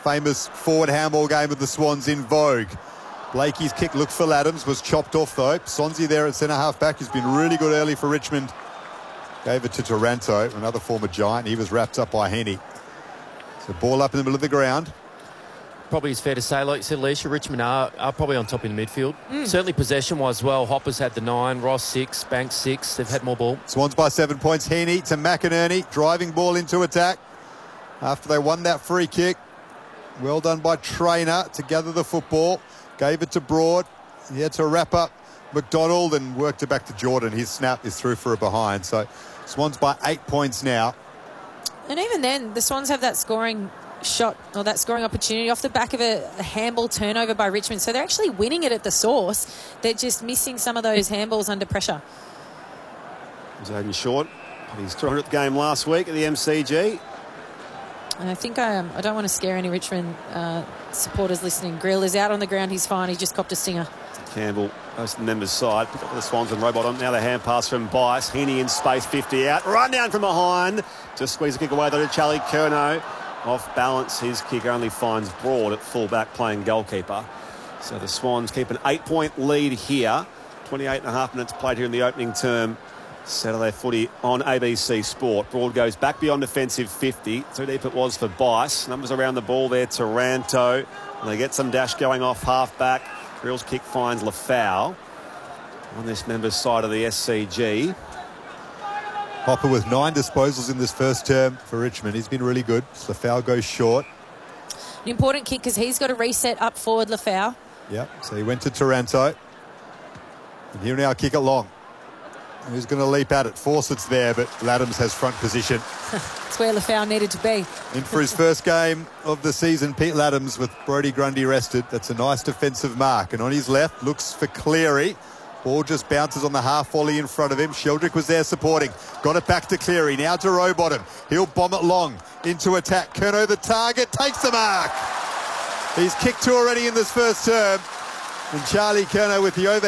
famous forward handball game of the Swans in vogue. Blakey's kick looked for Adams, was chopped off though. Sonsie there at centre-half back has been really good early for Richmond. Gave it to Taranto, another former Giant. He was wrapped up by Henny. So ball up in the middle of the ground. Probably it's fair to say, like you said, Alicia, Richmond are probably on top in the midfield. Certainly possession-wise as well. Hoppers had the 9, Ross 6, Banks 6. They've had more ball. Swans by 7 points. Henny to McInerney, driving ball into attack after they won that free kick. Well done by Trainer to gather the football. Gave it to Broad. He had to wrap up McDonald and worked it back to Jordan. His snap is through for a behind. So Swans by 8 points now. And even then, the Swans have that scoring shot or that scoring opportunity off the back of a handball turnover by Richmond. So they're actually winning it at the source. They're just missing some of those handballs under pressure. Zayden Short had his 200th game last week at the MCG. And I think I don't want to scare any Richmond supporters listening. Grill is out on the ground. He's fine. He just copped a stinger. Campbell goes to the members' side. Pick up the Swans and Robot. Now the hand pass from Bice. Heaney in space, 50 out. Run down from behind. Just squeeze a kick away though to Charlie Curnow. Off balance, his kick only finds Broad at full-back playing goalkeeper. So the Swans keep an 8-point lead here. 28.5 minutes played here in the opening term. Saturday footy on ABC Sport. Broad goes back beyond defensive 50. Too deep it was for Bice. Numbers around the ball there, Taranto. And they get some dash going off half-back. Grill's kick finds Lafau on this members' side of the SCG. Hopper with 9 disposals in this first term for Richmond. He's been really good. Lafau goes short. An important kick because he's got to reset up forward, Lafau. Yep, so he went to Taranto. And here now, kick it long. Who's going to leap at it? Fawcett's there, but Laddams has front position. That's where Lafau needed to be. In for his first game of the season, Pete Laddams with Brodie Grundy rested. That's a nice defensive mark. And on his left, looks for Cleary. Ball just bounces on the half volley in front of him. Sheldrick was there supporting. Got it back to Cleary. Now to Rowbottom. He'll bomb it long into attack. Curnow the target. Takes the mark. He's kicked 2 already in this first term. And Charlie Curnow with the overhead.